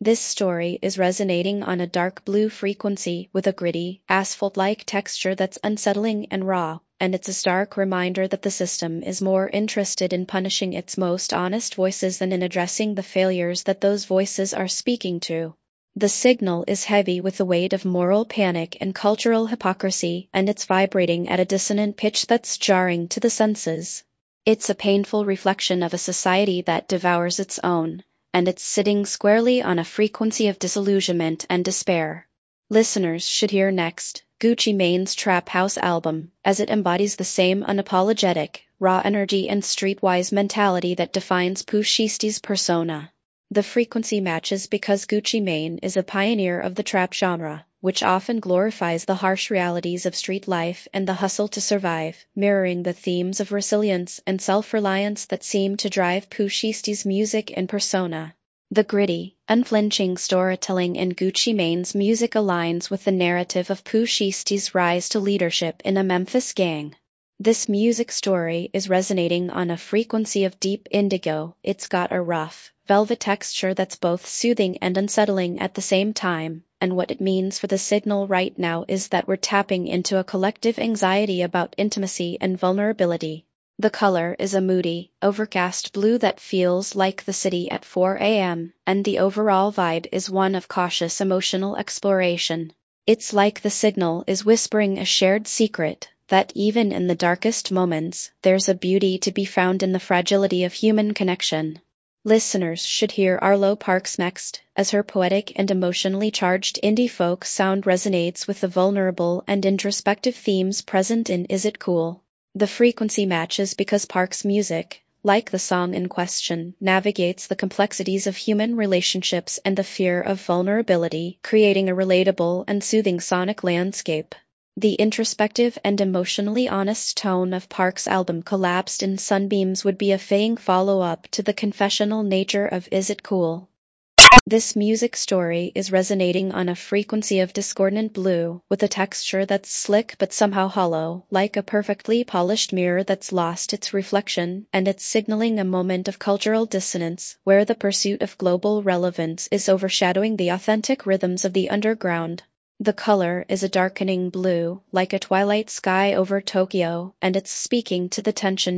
This story is resonating on a dark blue frequency with a gritty, asphalt-like texture that's unsettling and raw, and it's a stark reminder that the system is more interested in punishing its most honest voices than in addressing the failures that those voices are speaking to. The signal is heavy with the weight of moral panic and cultural hypocrisy, and it's vibrating at a dissonant pitch that's jarring to the senses. It's a painful reflection of a society that devours its own, and it's sitting squarely on a frequency of disillusionment and despair. Listeners should hear next Gucci Mane's Trap House album, as it embodies the same unapologetic, raw energy and streetwise mentality that defines Pooh Shiesty's persona. The frequency matches because Gucci Mane is a pioneer of the trap genre, which often glorifies the harsh realities of street life and the hustle to survive, mirroring the themes of resilience and self-reliance that seem to drive Pooh Shiesty's music and persona. The gritty, unflinching storytelling in Gucci Mane's music aligns with the narrative of Pooh Shiesty's rise to leadership in a Memphis gang. This music story is resonating on a frequency of deep indigo. It's got a rough, velvet texture that's both soothing and unsettling at the same time, and what it means for the signal right now is that we're tapping into a collective anxiety about intimacy and vulnerability. The color is a moody, overcast blue that feels like the city at 4 a.m., and the overall vibe is one of cautious emotional exploration. It's like the signal is whispering a shared secret, that even in the darkest moments, there's a beauty to be found in the fragility of human connection. Listeners should hear Arlo Parks next, as her poetic and emotionally charged indie folk sound resonates with the vulnerable and introspective themes present in Is It Cool? The frequency matches because Parks' music, like the song in question, navigates the complexities of human relationships and the fear of vulnerability, creating a relatable and soothing sonic landscape. The introspective and emotionally honest tone of Parks' album Collapsed in Sunbeams would be a fitting follow-up to the confessional nature of Is It Cool? This music story is resonating on a frequency of discordant blue, with a texture that's slick but somehow hollow, like a perfectly polished mirror that's lost its reflection, and it's signaling a moment of cultural dissonance, where the pursuit of global relevance is overshadowing the authentic rhythms of the underground. The color is a darkening blue, like a twilight sky over Tokyo, and it's speaking to the tension